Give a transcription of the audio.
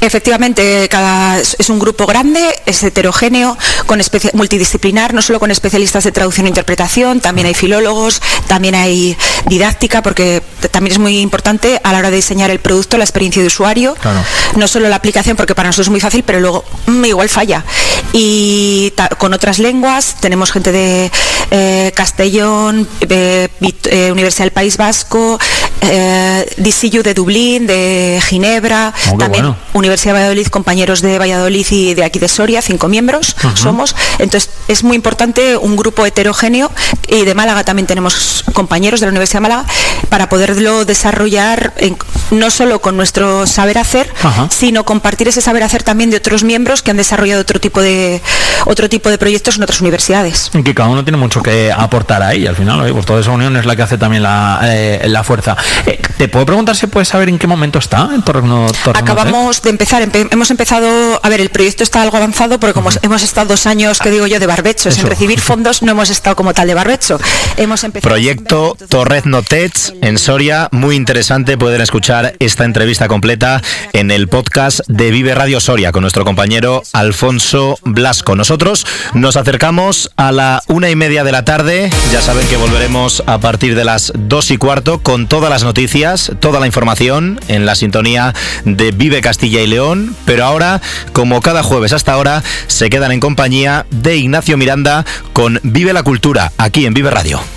Efectivamente, es un grupo grande, es heterogéneo, multidisciplinar, no solo con especialistas de traducción e interpretación, también hay filólogos, también hay didáctica, porque también es muy importante a la hora de diseñar el producto, la experiencia de usuario, claro. No solo la aplicación, porque para nosotros es muy fácil, pero luego igual falla. Y con otras lenguas, tenemos gente de Castellón, Universidad del País Vasco, DCU de Dublín, de Ginebra, también bueno. Universidad de Valladolid, compañeros de Valladolid y de aquí de Soria, 5 miembros somos. Entonces es muy importante un grupo heterogéneo, y de Málaga también tenemos compañeros de la Universidad de Málaga, para poderlo desarrollar no solo con nuestro saber hacer, sino compartir ese saber hacer también de otros miembros que han desarrollado otro tipo de proyectos en otras universidades. Y que cada uno tiene mucho que aportar ahí, al final, pues toda esa unión es la que hace también la fuerza. ¿Te puedo preguntar si puedes saber en qué momento está en Torreno? Acabamos de empezar, hemos empezado, a ver, el proyecto está algo avanzado, porque como hemos estado 2 años, que digo yo, de barbechos, en recibir fondos, no hemos estado como tal de barbecho. Hemos empezado Proyecto Torrezno Tech en Soria, muy interesante, pueden escuchar esta entrevista completa en el podcast de Vive Radio Soria con nuestro compañero Alfonso Blasco. Nosotros nos acercamos a la 1:30 de la tarde, ya saben que volveremos a partir de las 2:15 con todas las noticias, toda la información en la sintonía de Vive Castilla y León, pero ahora, como cada jueves hasta ahora, se quedan en compañía de Ignacio Miranda con Vive la Cultura, aquí en Vive Radio.